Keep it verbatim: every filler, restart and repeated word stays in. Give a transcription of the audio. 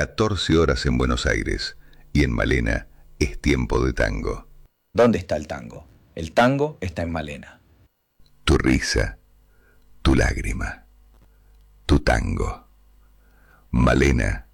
catorce horas en Buenos Aires y en Malena es tiempo de tango. ¿Dónde está el tango? El tango está en Malena. Tu risa, tu lágrima, tu tango. Malena